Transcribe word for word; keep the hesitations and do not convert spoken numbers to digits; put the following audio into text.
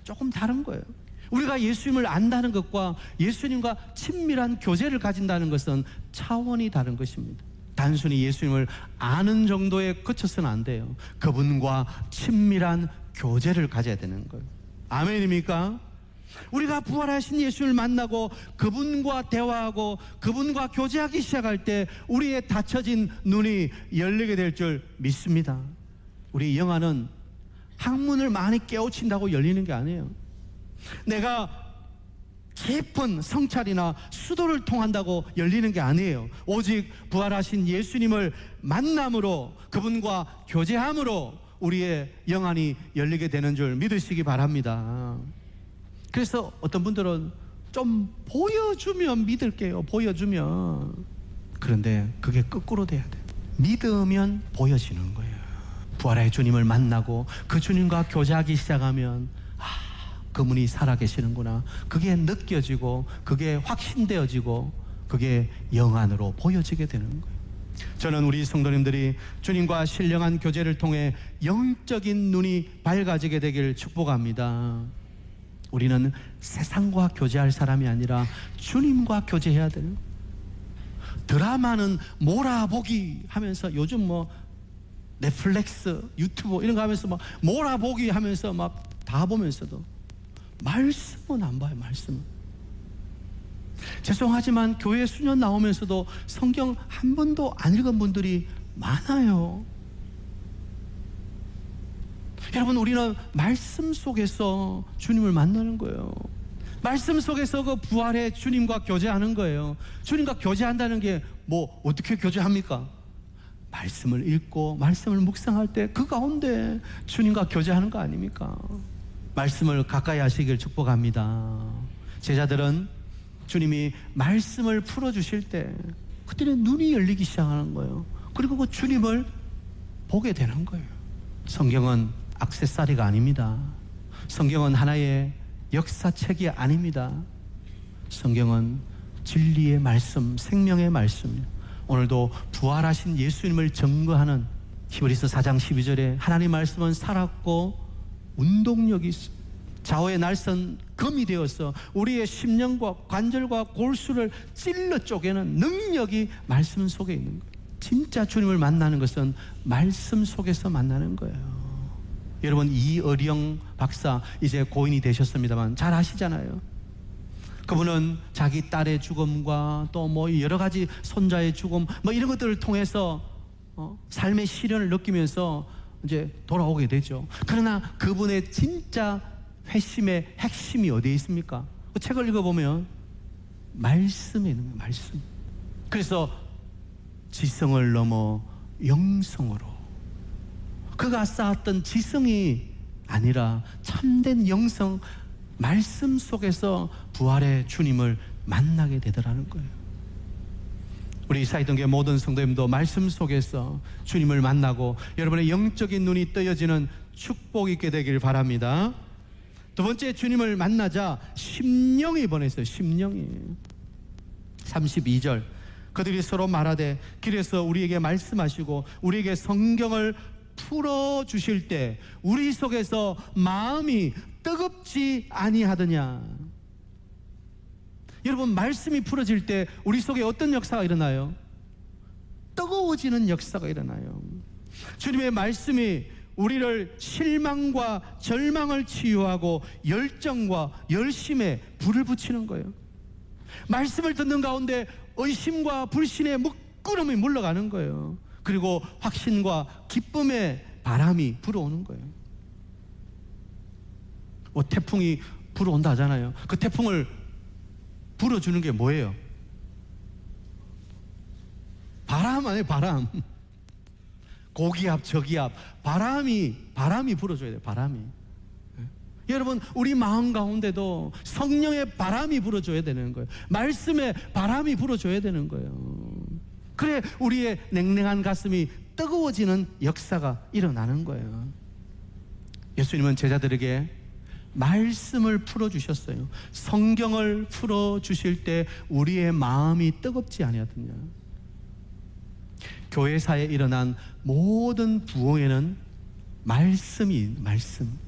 조금 다른 거예요. 우리가 예수님을 안다는 것과 예수님과 친밀한 교제를 가진다는 것은 차원이 다른 것입니다. 단순히 예수님을 아는 정도에 그쳐서는 안 돼요. 그분과 친밀한 교제를 가져야 되는 거예요. 아멘입니까? 우리가 부활하신 예수님을 만나고 그분과 대화하고 그분과 교제하기 시작할 때 우리의 닫혀진 눈이 열리게 될 줄 믿습니다. 우리 영안은 학문을 많이 깨우친다고 열리는 게 아니에요. 내가 깊은 성찰이나 수도를 통한다고 열리는 게 아니에요. 오직 부활하신 예수님을 만남으로, 그분과 교제함으로 우리의 영안이 열리게 되는 줄 믿으시기 바랍니다. 그래서 어떤 분들은 좀 보여주면 믿을게요. 보여주면. 그런데 그게 거꾸로 돼야 돼요. 믿으면 보여지는 거예요. 부활의 주님을 만나고 그 주님과 교제하기 시작하면 아, 그분이 살아계시는구나. 그게 느껴지고 그게 확신되어지고 그게 영안으로 보여지게 되는 거예요. 저는 우리 성도님들이 주님과 신령한 교제를 통해 영적인 눈이 밝아지게 되길 축복합니다. 우리는 세상과 교제할 사람이 아니라 주님과 교제해야 돼요. 드라마는 몰아보기 하면서 요즘 뭐 넷플릭스, 유튜브 이런 거 하면서 막 몰아보기 하면서 막 다 보면서도 말씀은 안 봐요. 말씀은. 죄송하지만 교회 수년 나오면서도 성경 한 번도 안 읽은 분들이 많아요. 여러분, 우리는 말씀 속에서 주님을 만나는 거예요. 말씀 속에서 그 부활의 주님과 교제하는 거예요. 주님과 교제한다는 게 뭐 어떻게 교제합니까? 말씀을 읽고 말씀을 묵상할 때 그 가운데 주님과 교제하는 거 아닙니까? 말씀을 가까이 하시길 축복합니다. 제자들은 주님이 말씀을 풀어주실 때 그때는 눈이 열리기 시작하는 거예요. 그리고 그 주님을 보게 되는 거예요. 성경은 액세서리가 아닙니다. 성경은 하나의 역사책이 아닙니다. 성경은 진리의 말씀, 생명의 말씀. 오늘도 부활하신 예수님을 증거하는 히브리서 사 장 십이 절에 하나님 말씀은 살았고 운동력이 있어 좌우의 날선 검이 되어서 우리의 심령과 관절과 골수를 찔러 쪼개는 능력이 말씀 속에 있는 거예요. 진짜 주님을 만나는 것은 말씀 속에서 만나는 거예요. 여러분, 이어령 박사 이제 고인이 되셨습니다만 잘 아시잖아요. 그분은 자기 딸의 죽음과 또 뭐 여러 가지 손자의 죽음 뭐 이런 것들을 통해서 어, 삶의 시련을 느끼면서 이제 돌아오게 되죠. 그러나 그분의 진짜 회심의 핵심이 어디에 있습니까? 그 책을 읽어보면 말씀에 있는 거예요. 말씀. 그래서 지성을 넘어 영성으로, 그가 쌓았던 지성이 아니라 참된 영성, 말씀 속에서 부활의 주님을 만나게 되더라는 거예요. 우리 사이동교회 모든 성도님도 말씀 속에서 주님을 만나고 여러분의 영적인 눈이 뜨여지는 축복이 있게 되길 바랍니다. 두 번째, 주님을 만나자 심령이 번했어요. 심령이. 삼십이 절, 그들이 서로 말하되 길에서 우리에게 말씀하시고 우리에게 성경을 풀어주실 때 우리 속에서 마음이 뜨겁지 아니하더냐. 여러분, 말씀이 풀어질 때 우리 속에 어떤 역사가 일어나요? 뜨거워지는 역사가 일어나요. 주님의 말씀이 우리를 실망과 절망을 치유하고 열정과 열심에 불을 붙이는 거예요. 말씀을 듣는 가운데 의심과 불신의 먹구름이 물러가는 거예요. 그리고 확신과 기쁨의 바람이 불어오는 거예요. 뭐 태풍이 불어온다 하잖아요. 그 태풍을 불어주는 게 뭐예요? 바람 아니에요. 바람. 고기압, 저기압, 바람이 바람이 불어줘야 돼요. 바람이. 예? 여러분, 우리 마음 가운데도 성령의 바람이 불어줘야 되는 거예요. 말씀의 바람이 불어줘야 되는 거예요. 그래 우리의 냉랭한 가슴이 뜨거워지는 역사가 일어나는 거예요. 예수님은 제자들에게 말씀을 풀어주셨어요. 성경을 풀어주실 때 우리의 마음이 뜨겁지 아니하더냐. 교회사에 일어난 모든 부흥에는 말씀이 말씀